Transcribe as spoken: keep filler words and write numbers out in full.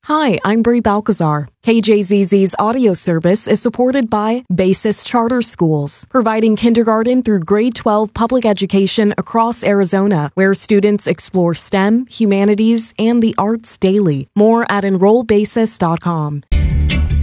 Hi, I'm Brie Balcazar. K J Z Z's audio service is supported by Basis Charter Schools, providing kindergarten through grade twelve public education across Arizona, where students explore STEM, humanities, and the arts daily. More at enroll basis dot com.